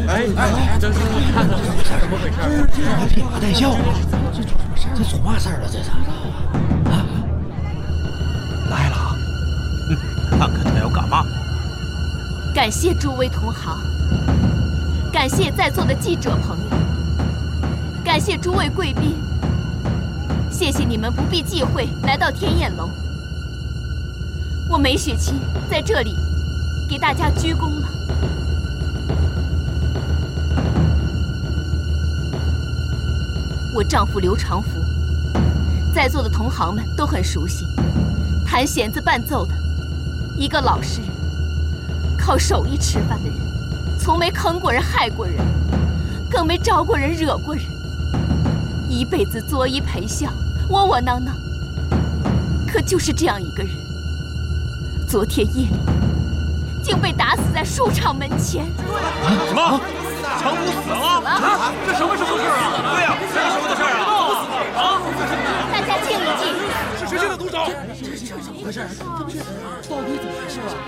这怎么回事？ 这披麻戴孝，这出嘛事儿了？这是啊！来了啊！ 看看他要干嘛？ 感谢诸位同行，感谢在座的记者朋友，感谢诸位贵宾，谢谢你们不避忌讳来到天燕楼。我梅雪琪在这里给大家鞠躬了。我丈夫刘长福，在座的同行们都很熟悉，弹弦子伴奏的一个老实人，靠手艺吃饭的人，从没坑过人害过人，更没招过人惹过人，一辈子作揖陪笑，窝窝囊囊。可就是这样一个人，昨天夜里竟被打死在书场门前。 什么？长福死了？这什么时候的事啊？对呀，这是什么的事啊？ 大家静一静。 是谁先的毒手？ 这怎么回事？到底怎么回事啊？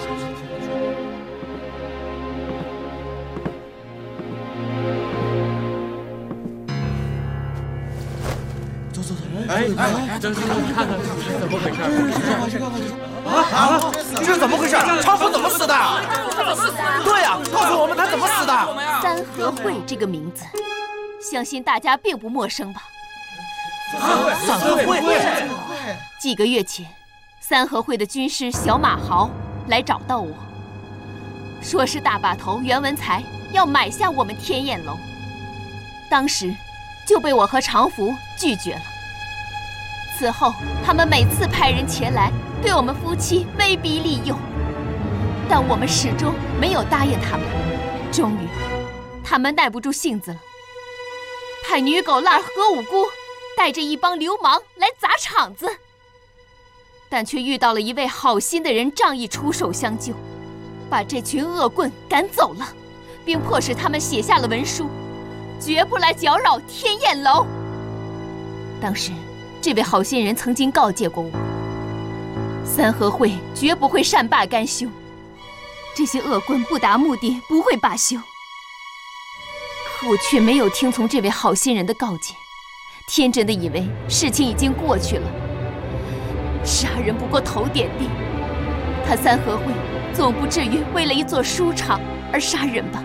走， 这看看是怎么回事？ 这怎么回事？长福怎么死的？对呀，告诉我们他怎么死的。 三合会这个名字，相信大家并不陌生吧？ 三合会。 几个月前，三合会的军师小马豪来找到我，说是大把头袁文才要买下我们天燕楼，当时就被我和长福拒绝了。此后，他们每次派人前来，对我们夫妻威逼利诱，但我们始终没有答应他们。终于，他们耐不住性子了，派女狗烂何五姑带着一帮流氓来砸场子，但却遇到了一位好心的人仗义出手相救，把这群恶棍赶走了，并迫使他们写下了文书，绝不来搅扰天燕楼。当时这位好心人曾经告诫过我，三合会绝不会善罢甘休，这些恶棍不达目的不会罢休。可我却没有听从这位好心人的告诫，天真的以为事情已经过去了，杀人不过头点地，他三合会总不至于为了一座书场而杀人吧。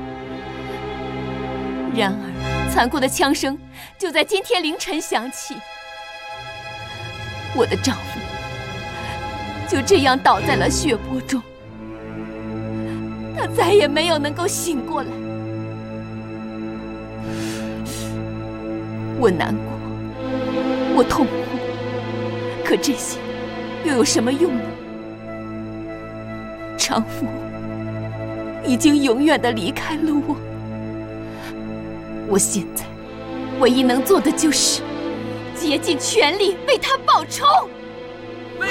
然而残酷的枪声就在今天凌晨响起，我的丈夫就这样倒在了血泊中，他再也没有能够醒过来。我难过，我痛苦，可这些又有什么用呢？丈夫已经永远地离开了我，我现在唯一能做的就是竭尽全力为他报仇。